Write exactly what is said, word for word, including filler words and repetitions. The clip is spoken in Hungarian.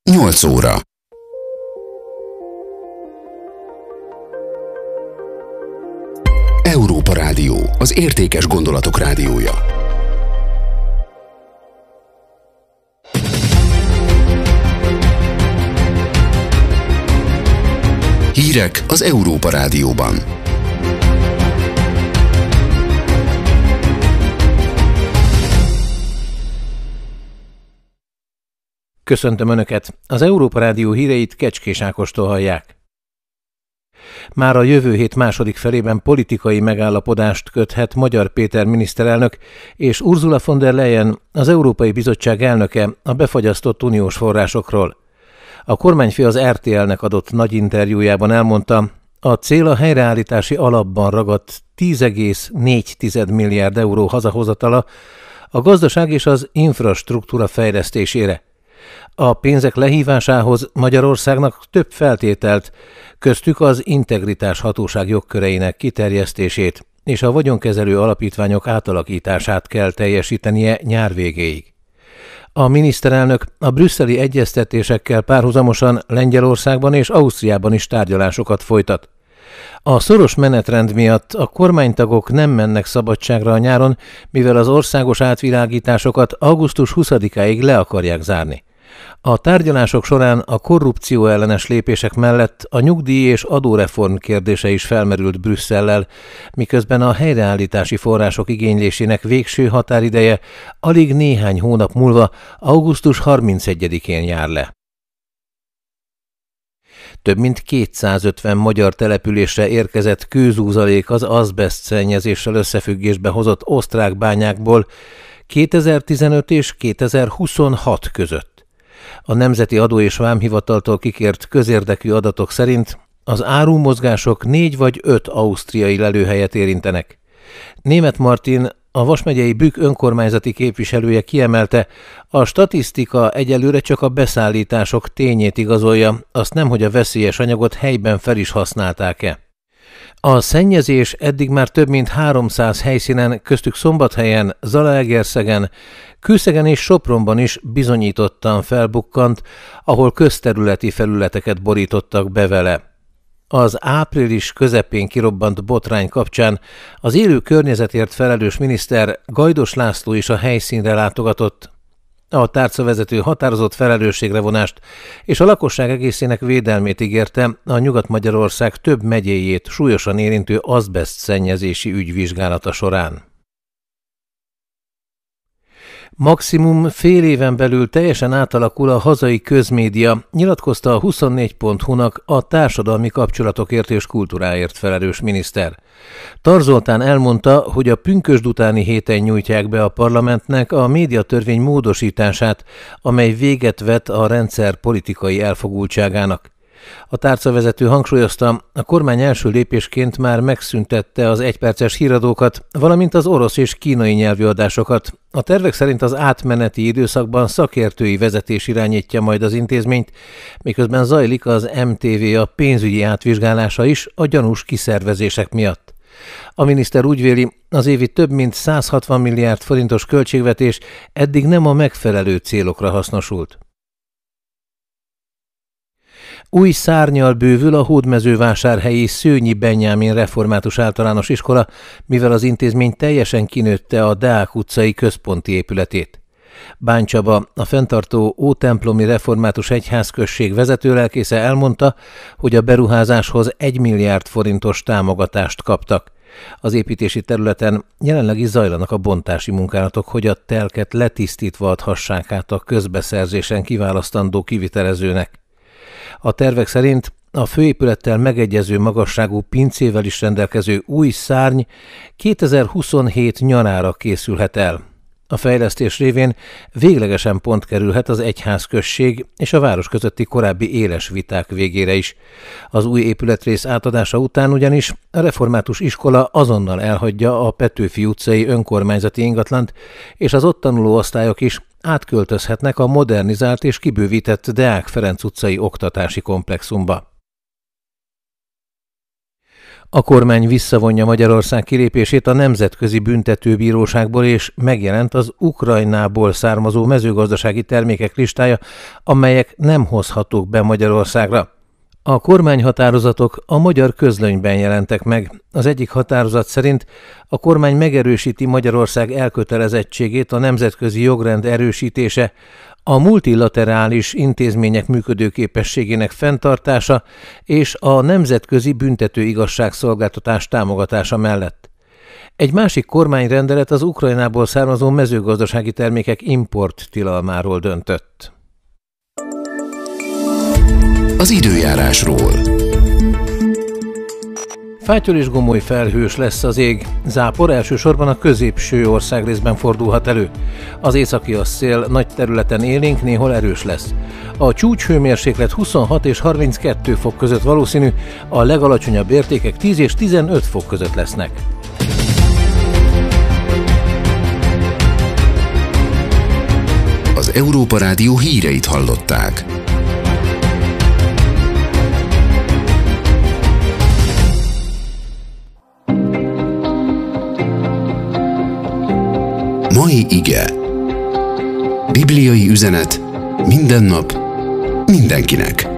nyolc óra. Európa Rádió, az értékes gondolatok rádiója. Hírek az Európa Rádióban. Köszöntöm Önöket! Az Európa Rádió híreit Kecskés Ákostól hallják. Már a jövő hét második felében politikai megállapodást köthet Magyar Péter miniszterelnök és Ursula von der Leyen, az Európai Bizottság elnöke a befagyasztott uniós forrásokról. A kormányfő az er té el-nek adott nagy interjújában elmondta, a cél a helyreállítási alapban ragadt tíz egész négy milliárd euró hazahozatala a gazdaság és az infrastruktúra fejlesztésére. A pénzek lehívásához Magyarországnak több feltételt, köztük az integritás hatóság jogköreinek kiterjesztését és a vagyonkezelő alapítványok átalakítását kell teljesítenie nyár végéig. A miniszterelnök a brüsszeli egyeztetésekkel párhuzamosan Lengyelországban és Ausztriában is tárgyalásokat folytat. A szoros menetrend miatt a kormánytagok nem mennek szabadságra a nyáron, mivel az országos átvilágításokat augusztus huszadikáig le akarják zárni. A tárgyalások során a korrupció ellenes lépések mellett a nyugdíj és adóreform kérdése is felmerült Brüsszellel, miközben a helyreállítási források igénylésének végső határideje alig néhány hónap múlva, augusztus harmincegyedikén jár le. Több mint kétszázötven magyar településre érkezett kőzúzalék az azbeszt szennyezéssel összefüggésbe hozott osztrák bányákból kétezer-tizenöt és kétezer-huszonhat között. A Nemzeti Adó és Vámhivataltól kikért közérdekű adatok szerint az árumozgások négy vagy öt ausztriai lelőhelyet érintenek. Németh Martin, a Vas megyei Bükk önkormányzati képviselője kiemelte, a statisztika egyelőre csak a beszállítások tényét igazolja, azt nem, hogy a veszélyes anyagot helyben fel is használták-e. A szennyezés eddig már több mint háromszáz helyszínen, köztük Szombathelyen, Zalaegerszegen, Kőszegen és Sopronban is bizonyítottan felbukkant, ahol közterületi felületeket borítottak be vele. Az április közepén kirobbant botrány kapcsán az élő környezetért felelős miniszter Gajdos László is a helyszínre látogatott. A tárcavezető határozott felelősségre vonást és a lakosság egészének védelmét ígérte a Nyugat-Magyarország több megyéjét súlyosan érintő azbeszt szennyezési ügy vizsgálata során. Maximum fél éven belül teljesen átalakul a hazai közmédia, nyilatkozta a huszonnégy pont hu-nak a társadalmi kapcsolatokért és kultúráért felelős miniszter. Tar Zoltán elmondta, hogy a pünkösd utáni héten nyújtják be a parlamentnek a médiatörvény módosítását, amely véget vet a rendszer politikai elfogultságának. A tárcavezető hangsúlyozta, a kormány első lépésként már megszüntette az egyperces híradókat, valamint az orosz és kínai nyelvű adásokat. A tervek szerint az átmeneti időszakban szakértői vezetés irányítja majd az intézményt, miközben zajlik az em té vé a pénzügyi átvizsgálása is a gyanús kiszervezések miatt. A miniszter úgy véli, az évi több mint száz hatvan milliárd forintos költségvetés eddig nem a megfelelő célokra hasznosult. Új szárnnyal bővül a hódmezővásárhelyi Szőnyi Benyámin Református Általános Iskola, mivel az intézmény teljesen kinőtte a Deák utcai központi épületét. Bán Csaba, a fenntartó Ótemplomi Református Egyházközség vezetőlelkésze elmondta, hogy a beruházáshoz egy milliárd forintos támogatást kaptak. Az építési területen jelenleg is zajlanak a bontási munkálatok, hogy a telket letisztítva adhassák át a közbeszerzésen kiválasztandó kivitelezőnek. A tervek szerint a főépülettel megegyező magasságú pincével is rendelkező új szárny kétezer-huszonhét nyarára készülhet el. A fejlesztés révén véglegesen pont kerülhet az egyházközség és a város közötti korábbi éles viták végére is. Az új épületrész átadása után ugyanis a református iskola azonnal elhagyja a Petőfi utcai önkormányzati ingatlant, és az ott tanuló osztályok is átköltözhetnek a modernizált és kibővített Deák Ferenc utcai oktatási komplexumba. A kormány visszavonja Magyarország kilépését a Nemzetközi Büntetőbíróságból, és megjelent az Ukrajnából származó mezőgazdasági termékek listája, amelyek nem hozhatók be Magyarországra. A kormányhatározatok a Magyar Közlönyben jelentek meg. Az egyik határozat szerint a kormány megerősíti Magyarország elkötelezettségét a nemzetközi jogrend erősítése, a multilaterális intézmények működőképességének fenntartása és a nemzetközi büntető igazságszolgáltatás támogatása mellett. Egy másik kormányrendelet az Ukrajnából származó mezőgazdasági termékek import tilalmáról döntött. Az időjárásról. Fátyol és gomoly felhős lesz az ég. Zápor elsősorban a középső országrészben fordulhat elő. Az északi a szél nagy területen élénk, néhol erős lesz. A csúcshőmérséklet huszonhat és harminckettő fok között valószínű, a legalacsonyabb értékek tíz és tizenöt fok között lesznek. Az Európa Rádió híreit hallották. Mai ige. Bibliai üzenet minden nap, mindenkinek.